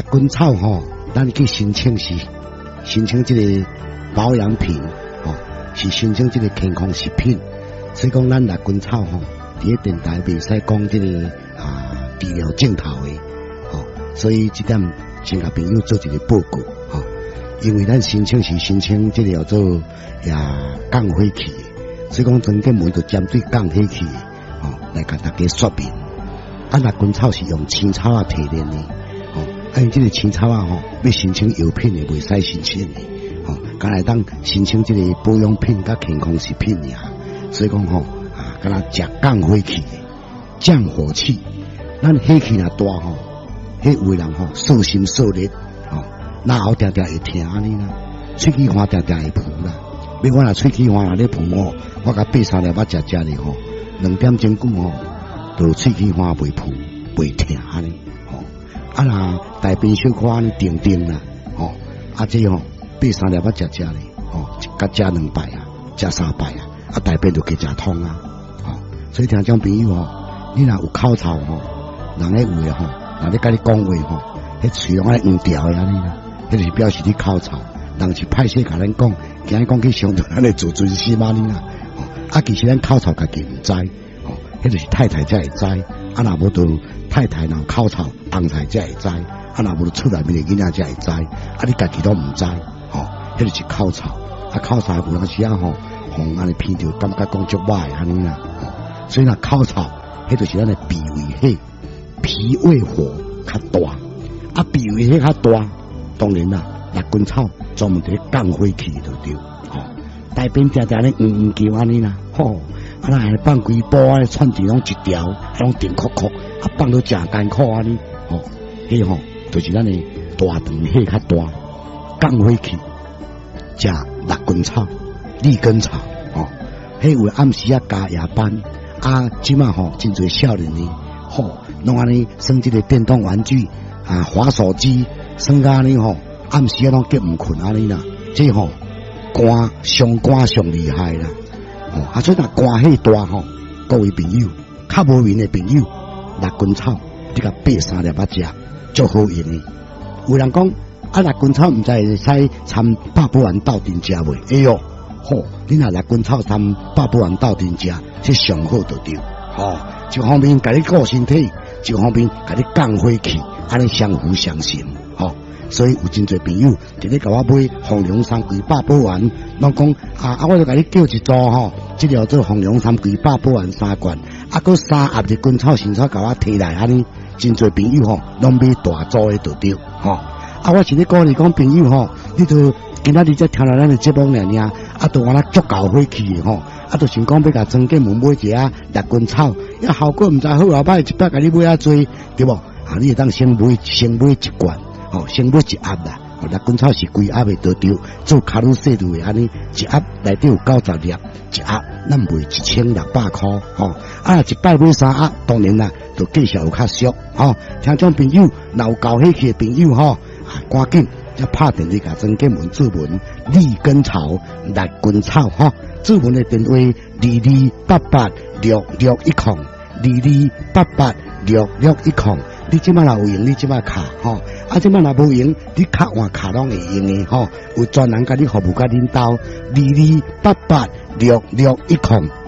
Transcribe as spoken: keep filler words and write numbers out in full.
辣根草吼，咱去申请是申请这个保养品吼，是申请这个健康食品。所以讲，咱辣根草吼，伫咧电台袂使讲这个啊治疗镜头的吼，所以这点先甲朋友做一个报告吼。因为咱申请是申请这个叫做呀降火气的，所以讲曾经门就针对降火气的吼来甲大家说明。啊，辣根草是用青草啊提炼的。哦，啊，因这个青草啊，吼，要申请药品的，袂使申请的，吼，敢来当申请这个保养品甲健康食品呀。所以讲吼，啊，敢若食降火气的，降火气。咱火气若大吼，迄有的人吼受心受力，吼，那后定定会疼安尼啦，喙齿花定定会浮啦。要我若喙齿花若咧浮吼，我甲八三粒仔食食咧吼，两点钟久吼，就喙齿花袂浮袂疼安尼。啊啦，大便小可安尼定定啦，吼，啊这吼八三粒仔食食咧，吼，甲食两摆啊，食三摆啊，啊大便就加食通啊，吼，所以听众朋友吼，你若有口臭吼，人咧有诶吼，人咧甲你讲话吼，迄喙拢爱黄条诶安尼啦，迄就是表示你口臭，人是歹势甲咱讲，今日讲去伤到咱诶自尊心安尼啦，吼，啊其实咱口臭家己毋知，吼，迄就是太太才会知，啊若无就太太若口臭。红菜才会知，啊若无出来面的囡仔才会知，啊你家己都毋知，吼，迄就是口臭，啊口臭有当时啊吼，互安尼闻着感觉讲足歹安尼啦，吼，所以若口臭，迄就是咱的脾胃火，脾胃火较大，啊脾胃火较大，当然啦，辣根草专门伫咧降火气就对，吼，大便定定咧黄黄叫安尼啦，吼，啊若系放规包啊，串子拢一条，拢定壳壳，啊放到正艰苦安尼。哦，迄吼就是咱的大肠火较大，降火气，食辣根草、利根草，哦，迄有暗时啊加夜班，啊，即马吼真侪少年呢，吼，拢安尼耍即个电动玩具啊，滑手机，耍甲安尼吼，暗时啊拢结毋困安尼啦，即吼肝上肝上厉害啦，哦，啊，所以若肝火大吼，各位朋友，较无面的朋友，辣根草。这个八三粒仔食，足好用的。有人讲啊，辣根草毋知会使掺百宝丸斗阵食袂？哎哟，吼，你若辣根草掺百宝丸斗阵食，这上好就对。吼，一方面甲你顾身体，一方面甲你降火气，安尼相辅相成。吼，所以有真侪朋友伫咧甲我买红龙山龟百宝丸，拢讲啊啊，我就甲你叫一组吼，即条做红龙山龟百宝丸三罐，啊，搁三盒的根草新草甲我摕来安尼。真侪朋友吼，拢买大组的就对，吼。啊，我是咧鼓励讲朋友吼，你都今仔日才听到咱的节目尔尔，啊，都安尼足够火气的吼，啊，都想讲要甲庄家门买一下辣根草，啊，效果毋知好后摆一摆甲你买啊多，对无？啊，你会当先买先买一罐，吼，先买一盒啦。辣根草是规盒的得着，做卡路西路的安尼，一盒内底有九十粒，一盒咱卖一千六百块，吼。啊，一摆买三盒，当然啦。就介绍有较俗，吼，听众朋友，若有搞火气的朋友，吼，啊，赶紧才拍电话甲庄家门注文利根草、辣根草，吼，注文的电话二二八八六六一空，二二八八六六一空。你即摆若有用，你即摆卡，吼，啊，即摆若无用，你卡换卡拢会用的，吼，有专人甲你服务甲恁兜，二二八八六六一空。